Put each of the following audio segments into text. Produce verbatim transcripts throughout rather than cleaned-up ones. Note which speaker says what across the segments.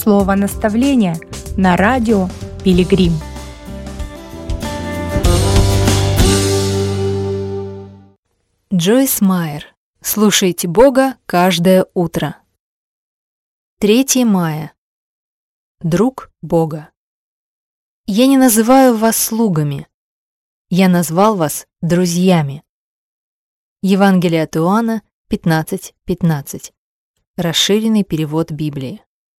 Speaker 1: Слово наставления на радио Пилигрим.
Speaker 2: Джойс Майер. Слушайте Бога каждое утро. третьего мая. Друг Бога. Я не называю вас слугами. Я назвал вас друзьями. Евангелие от Иоанна пятнадцать пятнадцать. Расширенный перевод Библии.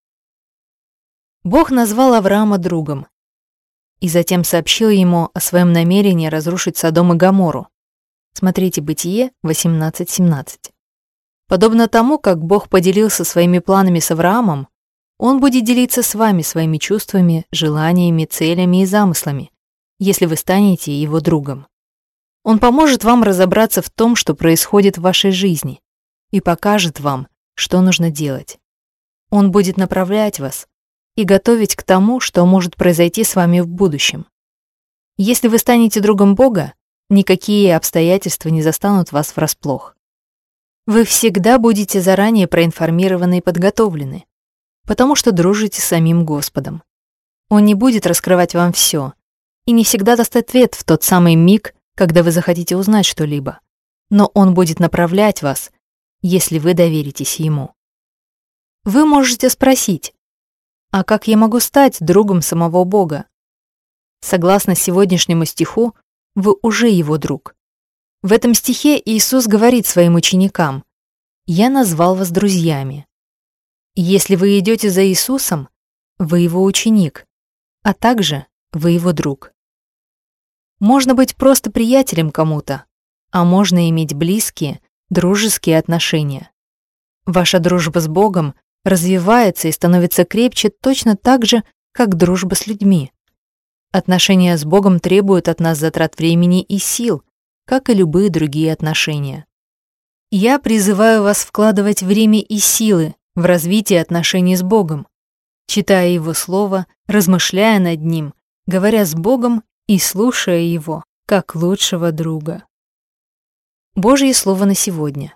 Speaker 2: Бог назвал Авраама другом и затем сообщил ему о своем намерении разрушить Содом и Гоморру. Смотрите Бытие восемнадцать семнадцать. Подобно тому, как Бог поделился своими планами с Авраамом, Он будет делиться с вами своими чувствами, желаниями, целями и замыслами, если вы станете Его другом. Он поможет вам разобраться в том, что происходит в вашей жизни, и покажет вам, что нужно делать. Он будет направлять вас и готовить к тому, что может произойти с вами в будущем. Если вы станете другом Бога, никакие обстоятельства не застанут вас врасплох. Вы всегда будете заранее проинформированы и подготовлены, потому что дружите с самим Господом. Он не будет раскрывать вам все и не всегда даст ответ в тот самый миг, когда вы захотите узнать что-либо, но Он будет направлять вас, если вы доверитесь Ему. Вы можете спросить: а как я могу стать другом самого Бога? Согласно сегодняшнему стиху, вы уже Его друг. В этом стихе Иисус говорит своим ученикам: «Я назвал вас друзьями». Если вы идете за Иисусом, вы Его ученик, а также вы Его друг. Можно быть просто приятелем кому-то, а можно иметь близкие, дружеские отношения. Ваша дружба с Богом развивается и становится крепче точно так же, как дружба с людьми. Отношения с Богом требуют от нас затрат времени и сил, как и любые другие отношения. Я призываю вас вкладывать время и силы в развитие отношений с Богом, читая Его Слово, размышляя над Ним, говоря с Богом и слушая Его, как лучшего друга. Божье Слово на сегодня.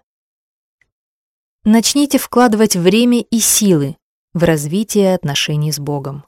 Speaker 2: Начните вкладывать время и силы в развитие отношений с Богом.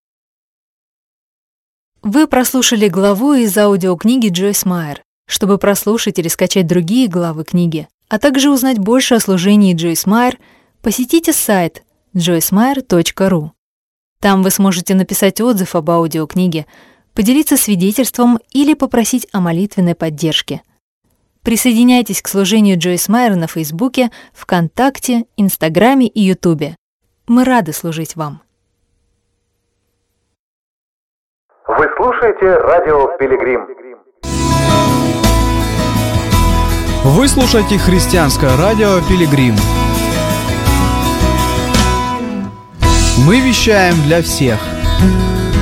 Speaker 2: Вы прослушали главу из аудиокниги Джойс Майер. Чтобы прослушать или скачать другие главы книги, а также узнать больше о служении Джойс Майер, посетите сайт джойс майер точка ру. Там вы сможете написать отзыв об аудиокниге, поделиться свидетельством или попросить о молитвенной поддержке. Присоединяйтесь к служению Джойс Майер на Фейсбуке, ВКонтакте, Инстаграме и Ютубе. Мы рады служить вам.
Speaker 3: Вы слушаете радио Пилигрим.
Speaker 4: Вы слушаете христианское радио Пилигрим. Мы вещаем для всех.